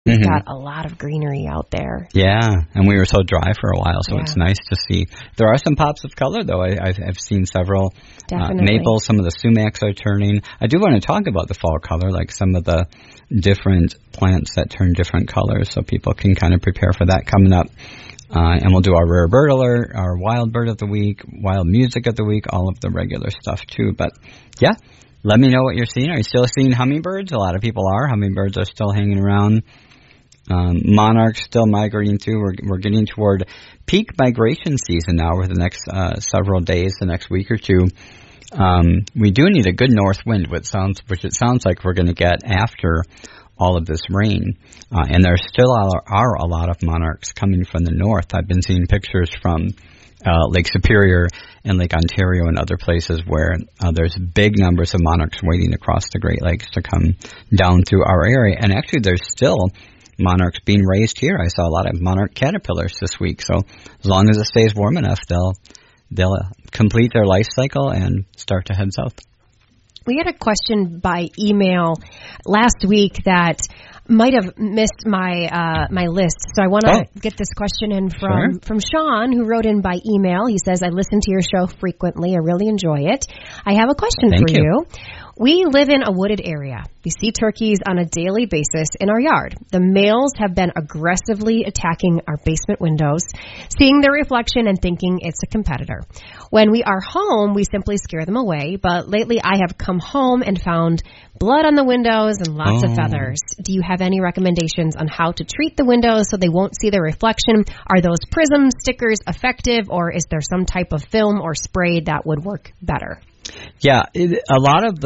We've got a lot of greenery out there. Yeah, and we were so dry for a while, so it's nice to see. There are some pops of color, though. I've seen several maples. Some of the sumacs are turning. I do want to talk about the fall color, like some of the different plants that turn different colors, so people can kind of prepare for that coming up. And we'll do our rare bird alert, our wild bird of the week, wild music of the week, all of the regular stuff, too. But, yeah, let me know what you're seeing. Are you still seeing hummingbirds? A lot of people are. Hummingbirds are still hanging around. Monarchs still migrating too. We're getting toward peak migration season now over the next several days, the next week or two. We do need a good north wind, which it sounds like we're going to get after all of this rain. And there still are a lot of monarchs coming from the north. I've been seeing pictures from Lake Superior and Lake Ontario and other places where there's big numbers of monarchs waiting across the Great Lakes to come down through our area. And actually there's still monarchs being raised here. I saw a lot of monarch caterpillars this week. So as long as it stays warm enough, they'll complete their life cycle and start to head south. We had a question by email last week that might have missed my my list. So I want to get this question in from Sean, who wrote in by email. He says, I listen to your show frequently. I really enjoy it. I have a question for you. We live in a wooded area. We see turkeys on a daily basis in our yard. The males have been aggressively attacking our basement windows, seeing their reflection and thinking it's a competitor. When we are home, we simply scare them away, but lately I have come home and found blood on the windows and lots of feathers. Do you have any recommendations on how to treat the windows so they won't see their reflection? Are those prism stickers effective, or is there some type of film or spray that would work better? Yeah, a lot of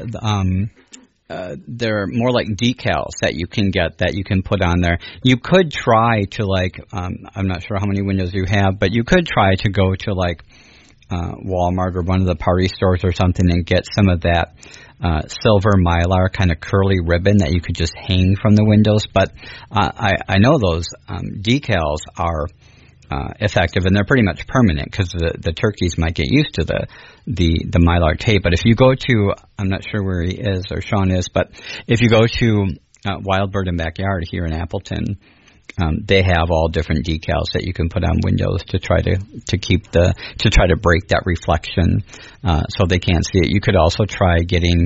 they're more like decals that you can get that you can put on there. You could try to I'm not sure how many windows you have, but you could try to go to Walmart or one of the party stores or something and get some of that silver mylar kind of curly ribbon that you could just hang from the windows. But I know those decals are effective, and they're pretty much permanent because the turkeys might get used to the mylar tape. But if you go to, I'm not sure where he is or Sean is, but if you go to Wild Bird and Backyard here in Appleton, they have all different decals that you can put on windows to try to break that reflection so they can't see it. You could also try getting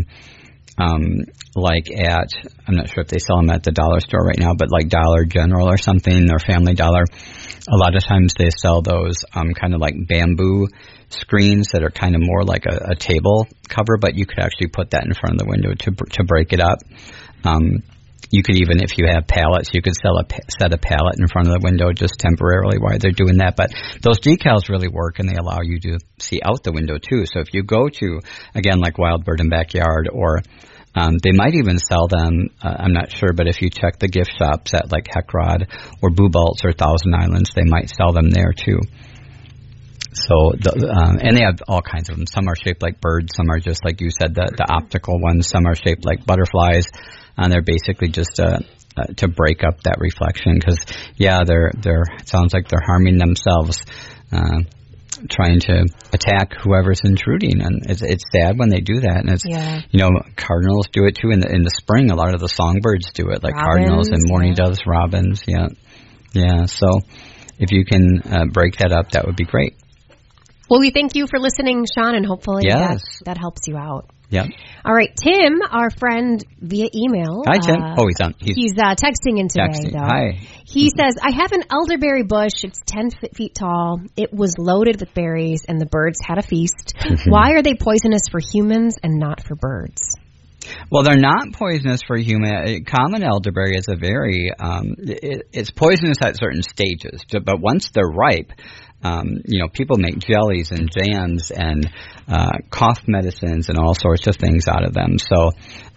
I'm not sure if they sell them at the dollar store right now, but like Dollar General or something, or Family Dollar, a lot of times they sell those kind of like bamboo screens that are kind of more like a table cover, but you could actually put that in front of the window to break it up. You could even, if you have pallets, you could set a pallet in front of the window just temporarily while they're doing that. But those decals really work, and they allow you to see out the window too. So if you go to, again, like Wild Bird and Backyard, or they might even sell them, I'm not sure, but if you check the gift shops at like Heckrod or Boo Baltz or Thousand Islands, they might sell them there too. So, and they have all kinds of them. Some are shaped like birds, some are just like you said, the optical ones, some are shaped like butterflies, and they're basically just to break up that reflection, because it sounds like they're harming themselves, trying to attack whoever's intruding, and it's sad when they do that. And it's cardinals do it too in the spring. A lot of the songbirds do it, like robins, cardinals and mourning doves, robins. So if you can break that up, that would be great. Well, we thank you for listening, Sean, and hopefully that helps you out. Yeah. All right, Tim, our friend via email. Hi, Tim. He's on. He's texting in today, though. Hi. He says, I have an elderberry bush. It's 10 feet tall. It was loaded with berries, and the birds had a feast. Why are they poisonous for humans and not for birds? Well, they're not poisonous for human. Common elderberry is a very, it's poisonous at certain stages, but once they're ripe, people make jellies and jams and cough medicines and all sorts of things out of them. So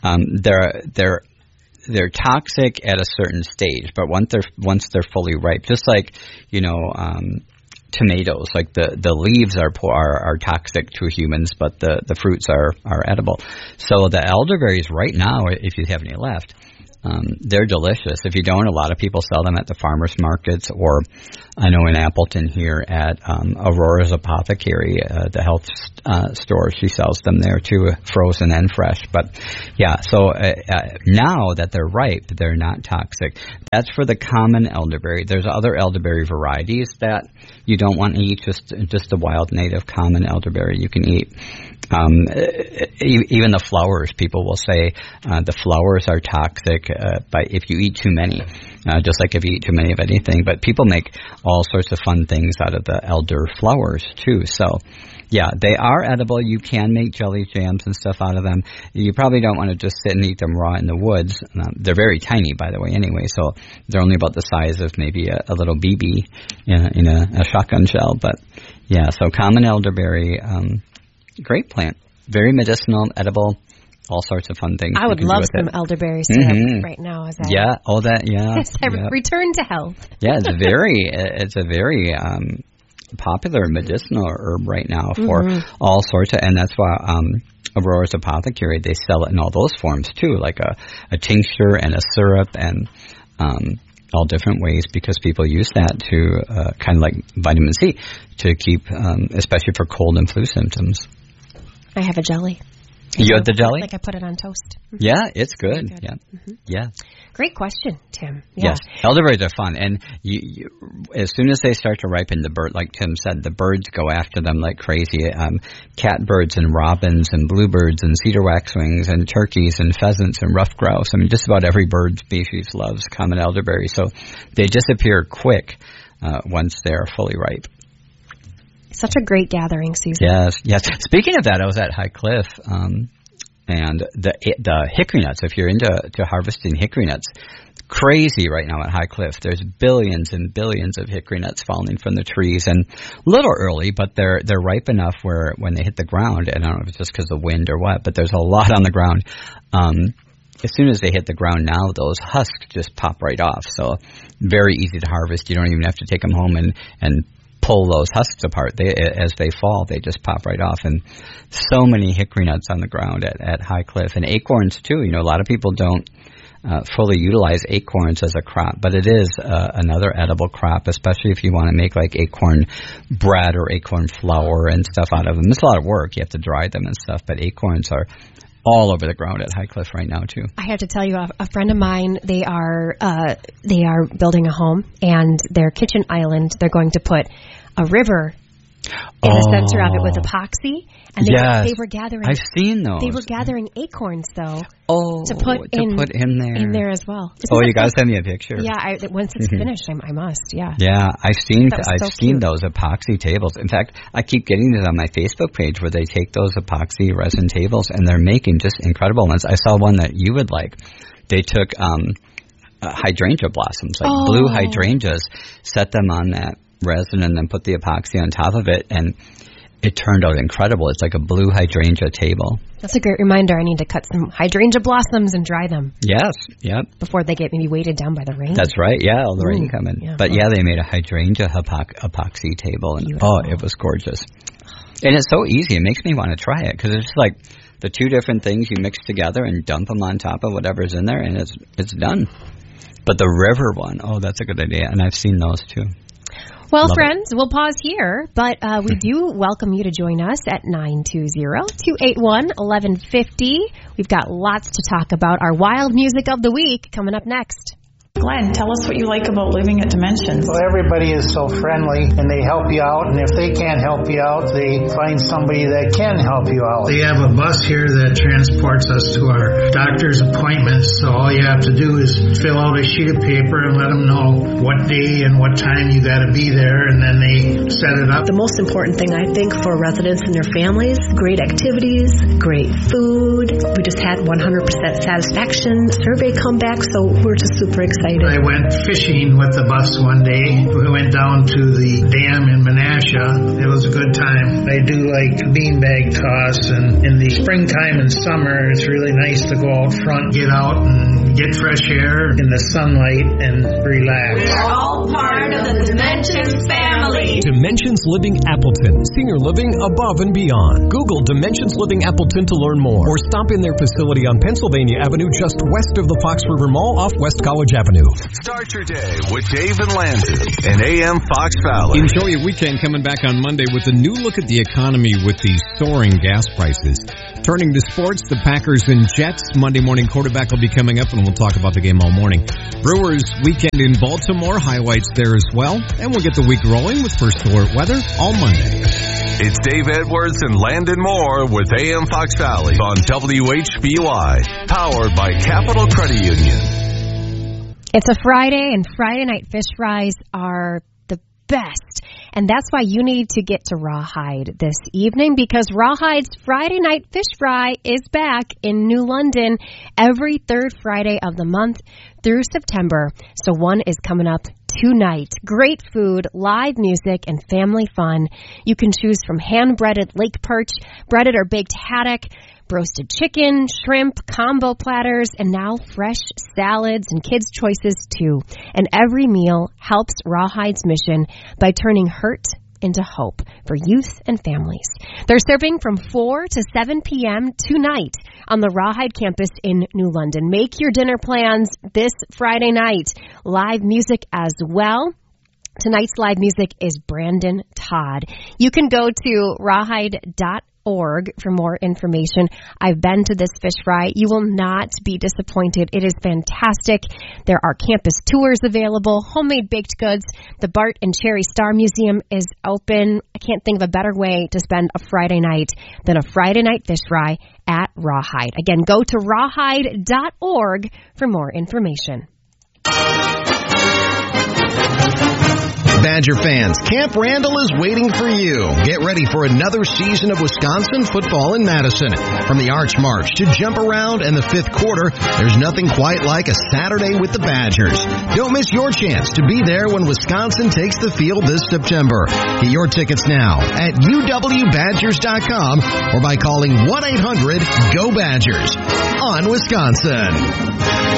they're toxic at a certain stage, but once they're fully ripe, just like tomatoes, like the leaves are toxic to humans, but the fruits are edible. So the elderberries right now, if you have any left, They're delicious. If you don't, a lot of people sell them at the farmers markets, or I know in Appleton here at Aurora's Apothecary, the health store, she sells them there too, frozen and fresh. But yeah, so now that they're ripe, they're not toxic. That's for the common elderberry. There's other elderberry varieties that you don't want to eat, just the wild native common elderberry you can eat. Even the flowers, people will say the flowers are toxic if you eat too many, just like if you eat too many of anything. But people make all sorts of fun things out of the elder flowers too. So yeah, they are edible. You can make jelly jams and stuff out of them. You probably don't want to just sit and eat them raw in the woods. They're very tiny, by the way, anyway, so they're only about the size of maybe a little BB in a shotgun shell. But yeah, so common elderberry, great plant, very medicinal, edible, all sorts of fun things. I would love some elderberry syrup right now. As I return to health. Yeah, it's a very popular medicinal herb right now for all sorts of, and that's why Aurora's Apothecary, they sell it in all those forms too, like a tincture and a syrup and all different ways, because people use that to kind of like vitamin C to keep, especially for cold and flu symptoms. I have a jelly. You have the jelly? Like I put it on toast. Yeah, it's good. Yeah. Yeah. Great question, Tim. Yeah. Yes. Elderberries are fun. And you, as soon as they start to ripen, like Tim said, the birds go after them like crazy. Catbirds and robins and bluebirds and cedar waxwings and turkeys and pheasants and ruffed grouse. I mean, just about every bird species loves common elderberry. So they disappear quick once they're fully ripe. Such a great gathering season. Yes. Speaking of that, I was at High Cliff, and the hickory nuts. If you're into harvesting hickory nuts, crazy right now at High Cliff. There's billions and billions of hickory nuts falling from the trees, and a little early, but they're ripe enough where when they hit the ground, and I don't know if it's just because of the wind or what, but there's a lot on the ground. As soon as they hit the ground now, those husks just pop right off. So very easy to harvest. You don't even have to take them home and pull those husks apart. As they fall, they just pop right off. And so many hickory nuts on the ground at High Cliff. And acorns, too. You know, a lot of people don't fully utilize acorns as a crop, but it is another edible crop, especially if you want to make like acorn bread or acorn flour and stuff out of them. It's a lot of work. You have to dry them and stuff, but acorns are all over the ground at High Cliff right now, too. I have to tell you, a friend of mine, they are building a home, and their kitchen island, they're going to put a river in the center of it with epoxy. And they were gathering. I've seen those. They were gathering acorns, though. To put in there as well. You got to send me a picture. Yeah, once it's finished, I must. Yeah. Yeah, I've seen those epoxy tables. In fact, I keep getting it on my Facebook page where they take those epoxy resin tables and they're making just incredible ones. I saw one that you would like. They took hydrangea blossoms, like blue hydrangeas, set them on that resin and then put the epoxy on top of it, and it turned out incredible. It's like a blue hydrangea table. That's a great reminder. I need to cut some hydrangea blossoms and dry them. Yes, yep. Before they get maybe weighted down by the rain. That's right, yeah, all the rain coming. Yeah. But they made a hydrangea epoxy table, and it was gorgeous. And it's so easy. It makes me want to try it, because it's just like the two different things you mix together and dump them on top of whatever's in there, and it's done. But the river one, that's a good idea, and I've seen those too. Well, friends, we'll pause here, but we do welcome you to join us at 920-281-1150. We've got lots to talk about. Our wild music of the week coming up next. Glenn, tell us what you like about living at Dimensions. Well, everybody is so friendly, and they help you out, and if they can't help you out, they find somebody that can help you out. They have a bus here that transports us to our doctor's appointments, so all you have to do is fill out a sheet of paper and let them know what day and what time you got to be there, and then they set it up. The most important thing, I think, for residents and their families, great activities, great food. We just had 100% satisfaction survey come back, so we're just super excited excited. I went fishing with the bus one day. We went down to the dam in Menasha. It was a good time. I do like beanbag toss, and in the springtime and summer, it's really nice to go out front, get out and get fresh air in the sunlight and relax. We're all part of the Dimensions family. Dimensions Living Appleton, senior living above and beyond. Google Dimensions Living Appleton to learn more, or stop in their facility on Pennsylvania Avenue, just west of the Fox River Mall off West College Avenue. Start your day with Dave and Landon and AM Fox Valley. Enjoy your weekend, coming back on Monday with a new look at the economy with these soaring gas prices. Turning to sports, the Packers and Jets. Monday morning quarterback will be coming up, and we'll talk about the game all morning. Brewers weekend in Baltimore, highlights there as well. And we'll get the week rolling with First Alert weather all Monday. It's Dave Edwards and Landon Moore with AM Fox Valley on WHBY, powered by Capital Credit Union. It's a Friday, and Friday night fish fries are the best. And that's why you need to get to Rawhide this evening, because Rawhide's Friday night fish fry is back in New London every third Friday of the month through September. So one is coming up tonight. Great food, live music, and family fun. You can choose from hand-breaded lake perch, breaded or baked haddock, roasted chicken, shrimp, combo platters, and now fresh salads and kids' choices too. And every meal helps Rawhide's mission by turning hurt into hope for youth and families. They're serving from 4 to 7 p.m. tonight on the Rawhide campus in New London. Make your dinner plans this Friday night. Live music as well. Tonight's live music is Brandon Todd. You can go to rawhide.org for more information. I've been to this fish fry. You will not be disappointed. It is fantastic. There are campus tours available, homemade baked goods. The Bart and Cherry Star Museum is open. I can't think of a better way to spend a Friday night than a Friday night fish fry at Rawhide. Again, go to rawhide.org for more information. Badger fans, Camp Randall is waiting for you. Get ready for another season of Wisconsin football in Madison. From the Arch March to Jump Around and the fifth quarter, there's nothing quite like a Saturday with the Badgers. Don't miss your chance to be there when Wisconsin takes the field this September. Get your tickets now at uwbadgers.com or by calling 1-800-GO-BADGERS on Wisconsin.